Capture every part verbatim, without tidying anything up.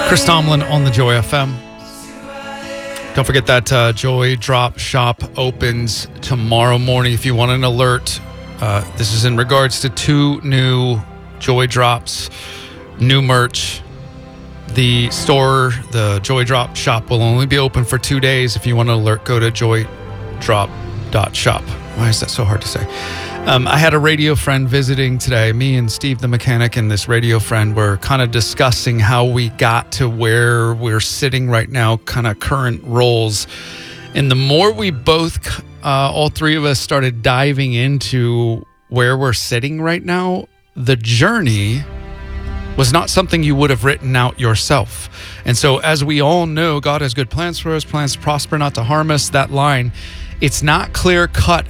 Chris Tomlin on the Joy F M. Don't forget that uh, Joy Drop Shop opens tomorrow morning. If you want an alert, uh, this is in regards to two new Joy Drops, new merch. The store, the Joy Drop Shop, will only be open for two days. If you want an alert, go to joy drop dot shop. Why is that so hard to say? Um, I had a radio friend visiting today. Me and Steve the mechanic and this radio friend were kind of discussing how we got to where we're sitting right now, kind of current roles. And the more we both, uh, all three of us, started diving into where we're sitting right now, the journey was not something you would have written out yourself. And so, as we all know, God has good plans for us, plans to prosper, not to harm us. That line, it's not clear cut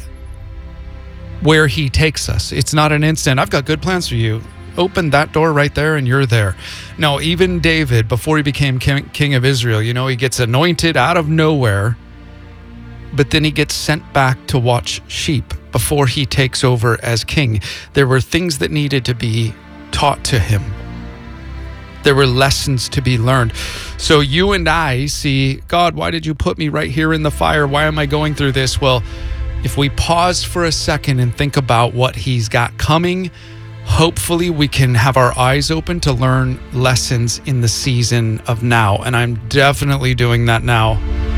where he takes us. It's not an instant, I've got good plans for you. Open that door right there and you're there. No, even David, before he became king, king of Israel, you know, he gets anointed out of nowhere, but then he gets sent back to watch sheep before he takes over as king. There were things that needed to be taught to him. There were lessons to be learned. So you and I see, God, why did you put me right here in the fire? Why am I going through this? Well, if we pause for a second and think about what he's got coming, hopefully we can have our eyes open to learn lessons in the season of now. And I'm definitely doing that now,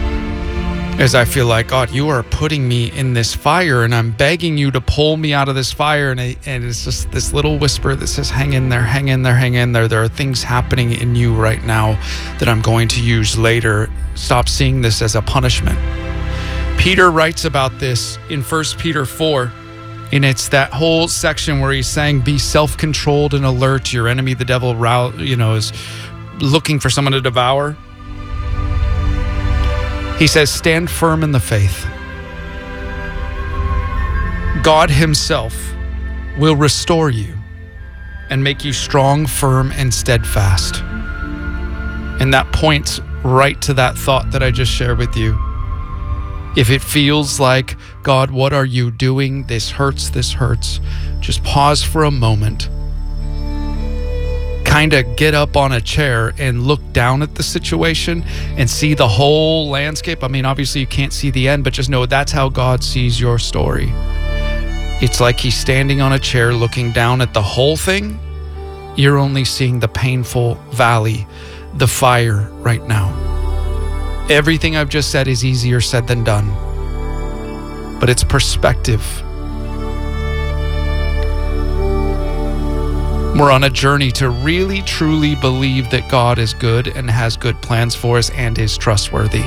as I feel like, God, you are putting me in this fire and I'm begging you to pull me out of this fire. And, I, and it's just this little whisper that says, hang in there, hang in there, hang in there. There are things happening in you right now that I'm going to use later. Stop seeing this as a punishment. Peter writes about this in First Peter four, and it's that whole section where he's saying, be self-controlled and alert. Your enemy, the devil, you know, is looking for someone to devour. He says, stand firm in the faith. God himself will restore you and make you strong, firm, and steadfast. And that points right to that thought that I just shared with you. If it feels like, God, what are you doing? This hurts, this hurts. Just pause for a moment. Kind of get up on a chair and look down at the situation and see the whole landscape. I mean, obviously you can't see the end, but just know that's how God sees your story. It's like he's standing on a chair looking down at the whole thing. You're only seeing the painful valley, the fire right now. Everything I've just said is easier said than done, but it's perspective. We're on a journey to really, truly believe that God is good and has good plans for us and is trustworthy.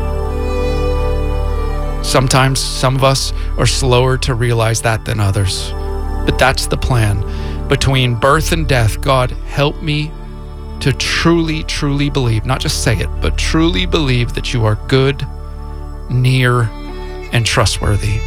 Sometimes some of us are slower to realize that than others, but that's the plan. Between birth and death, God, help me to truly, truly believe, not just say it, but truly believe that you are good, near, and trustworthy.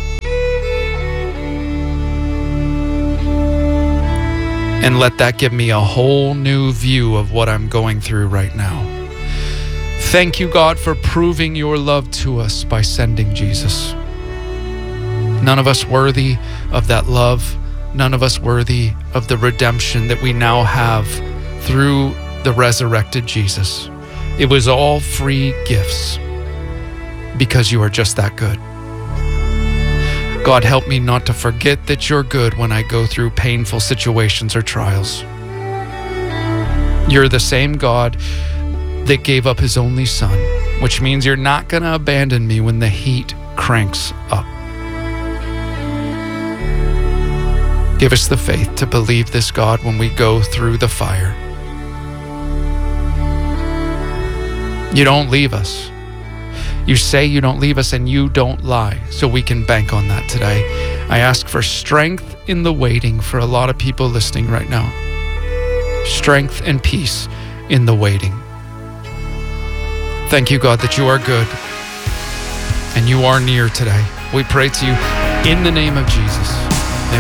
And let that give me a whole new view of what I'm going through right now. Thank you, God, for proving your love to us by sending Jesus. None of us worthy of that love, none of us worthy of the redemption that we now have through the resurrected Jesus. It was all free gifts because you are just that good. God, help me not to forget that you're good when I go through painful situations or trials. You're the same God that gave up his only son, which means you're not going to abandon me when the heat cranks up. Give us the faith to believe this, God, when we go through the fire. You don't leave us. You say you don't leave us and you don't lie, so we can bank on that today. I ask for strength in the waiting for a lot of people listening right now. Strength and peace in the waiting. Thank you, God, that you are good and you are near today. We pray to you in the name of Jesus.